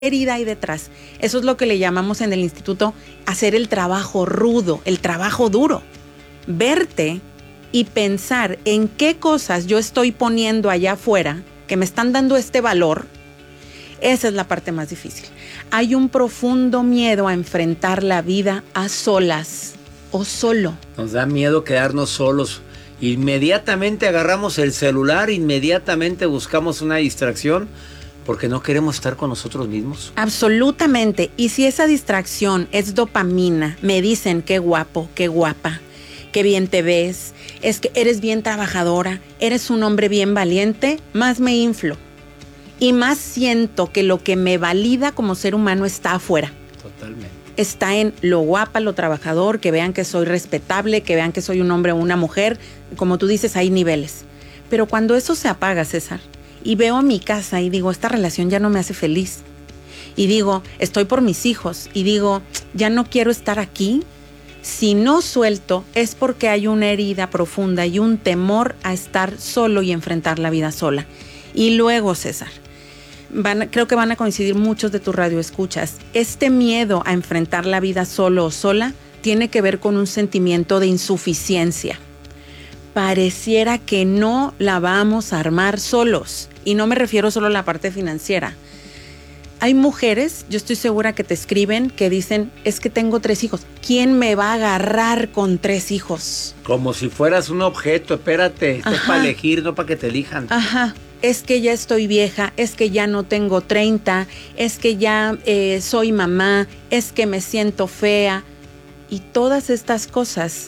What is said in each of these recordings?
herida hay detrás. Eso es lo que le llamamos en el instituto hacer el trabajo rudo, el trabajo duro. Verte y pensar en qué cosas yo estoy poniendo allá afuera que me están dando este valor. Esa es la parte más difícil. Hay un profundo miedo a enfrentar la vida a solas o solo. Nos da miedo quedarnos solos. Inmediatamente agarramos el celular, inmediatamente buscamos una distracción porque no queremos estar con nosotros mismos. Absolutamente. Y si esa distracción es dopamina, me dicen qué guapo, qué guapa, qué bien te ves, es que eres bien trabajadora, eres un hombre bien valiente, más me inflo. Y más siento que lo que me valida como ser humano está afuera. Totalmente. Está en lo guapa, lo trabajador, que vean que soy respetable, que vean que soy un hombre o una mujer. Como tú dices, hay niveles. Pero cuando eso se apaga, César, y veo mi casa y digo, esta relación ya no me hace feliz. Y digo, estoy por mis hijos. Y digo, ya no quiero estar aquí. Si no suelto, es porque hay una herida profunda y un temor a estar solo y enfrentar la vida sola. Y luego, César, creo que van a coincidir muchos de tus radioescuchas. Este miedo a enfrentar la vida solo o sola tiene que ver con un sentimiento de insuficiencia. Pareciera que no la vamos a armar solos. Y no me refiero solo a la parte financiera. Hay mujeres, yo estoy segura que te escriben, que dicen, es que tengo 3 hijos. ¿Quién me va a agarrar con 3 hijos? Como si fueras un objeto, espérate, esto es para elegir, no para que te elijan. Ajá. Es que ya estoy vieja, es que ya no tengo 30, es que ya soy mamá, es que me siento fea. Y todas estas cosas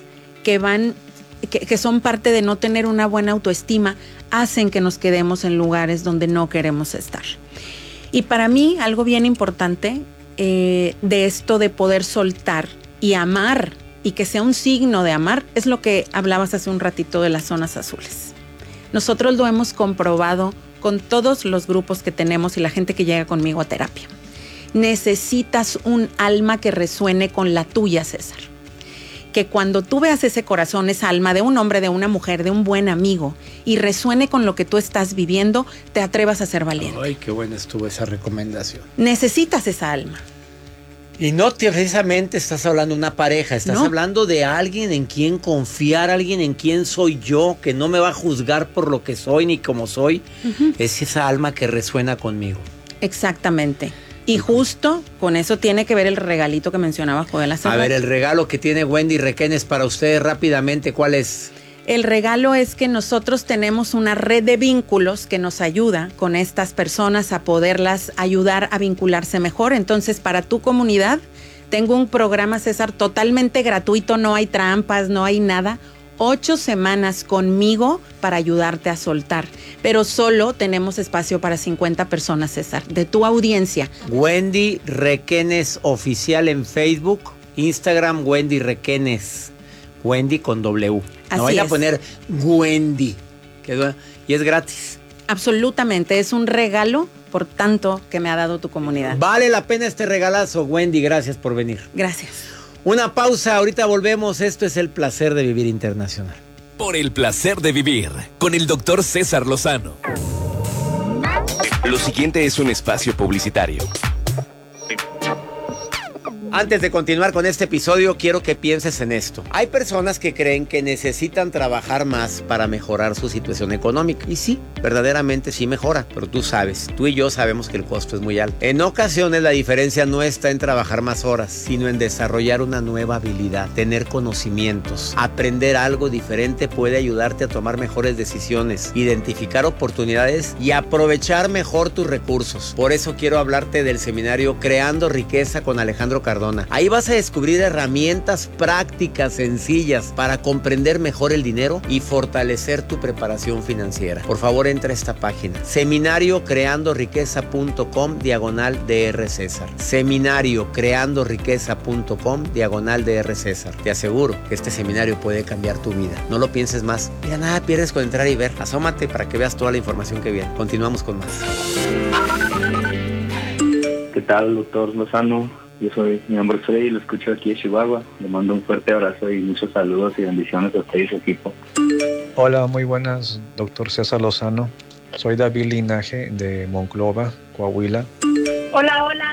que son parte de no tener una buena autoestima, hacen que nos quedemos en lugares donde no queremos estar. Y para mí, algo bien importante de esto de poder soltar y amar, y que sea un signo de amar, es lo que hablabas hace un ratito de las zonas azules. Nosotros lo hemos comprobado con todos los grupos que tenemos y la gente que llega conmigo a terapia. Necesitas un alma que resuene con la tuya, César. Que cuando tú veas ese corazón, esa alma de un hombre, de una mujer, de un buen amigo, y resuene con lo que tú estás viviendo, te atrevas a ser valiente. Ay, qué buena estuvo esa recomendación. Necesitas esa alma. Y no precisamente estás hablando de una pareja, estás hablando de alguien en quien confiar, alguien en quien soy yo, que no me va a juzgar por lo que soy ni como soy. Es esa alma que resuena conmigo. Exactamente. Y justo con eso tiene que ver el regalito que mencionaba Joel hace rato. A ver, el regalo que tiene Wendy Requenes para ustedes rápidamente, ¿cuál es? El regalo es que nosotros tenemos una red de vínculos que nos ayuda con estas personas a poderlas ayudar a vincularse mejor. Entonces, para tu comunidad, tengo un programa, César, totalmente gratuito, no hay trampas, no hay nada. 8 semanas conmigo para ayudarte a soltar. Pero solo tenemos espacio para 50 personas, César, de tu audiencia. Wendy Requenes Oficial en Facebook, Instagram, Wendy Requenes. Wendy con W. No vaya a poner Wendy. Y es gratis. Absolutamente, es un regalo por tanto que me ha dado tu comunidad. Vale la pena este regalazo, Wendy. Gracias por venir. Gracias. Una pausa, ahorita volvemos. Esto es El Placer de Vivir Internacional. Por el placer de vivir, con el Dr. César Lozano. Lo siguiente es un espacio publicitario. Antes de continuar con este episodio, quiero que pienses en esto. Hay personas que creen que necesitan trabajar más para mejorar su situación económica. Y sí, verdaderamente sí mejora. Pero tú sabes, tú y yo sabemos que el costo es muy alto. En ocasiones la diferencia no está en trabajar más horas, sino en desarrollar una nueva habilidad, tener conocimientos. Aprender algo diferente puede ayudarte a tomar mejores decisiones, identificar oportunidades y aprovechar mejor tus recursos. Por eso quiero hablarte del seminario Creando Riqueza con Alejandro Cardona. Ahí vas a descubrir herramientas prácticas, sencillas, para comprender mejor el dinero y fortalecer tu preparación financiera. Por favor, entra a esta página, seminariocreandoriqueza.com/Dr. César. Seminariocreandoriqueza.com/Dr. César. Te aseguro que este seminario puede cambiar tu vida. No lo pienses más. Mira, nada pierdes con entrar y ver. Asómate para que veas toda la información que viene. Continuamos con más. ¿Qué tal, doctor Lozano? Mi nombre es Freddy, lo escucho aquí en Chihuahua. Le mando un fuerte abrazo y muchos saludos y bendiciones a usted y su equipo. Hola, muy buenas, doctor César Lozano. Soy David Linaje de Monclova, Coahuila. Hola, hola,